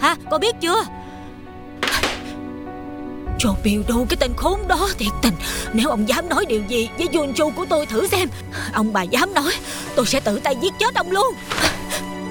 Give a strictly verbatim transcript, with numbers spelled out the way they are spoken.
hả? Con biết chưa? Joe Pildow, cái tên khốn đó thiệt tình. Nếu ông dám nói điều gì với Junju của tôi thử xem. Ông bà dám nói, tôi sẽ tự tay giết chết ông luôn.